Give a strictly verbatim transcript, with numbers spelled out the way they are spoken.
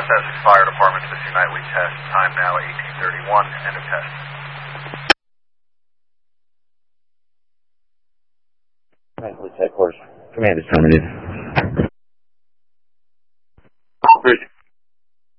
Essex Fire Department to this nightly test. Time now eighteen thirty-one. End of test. Nightly headquarters. Command is terminated.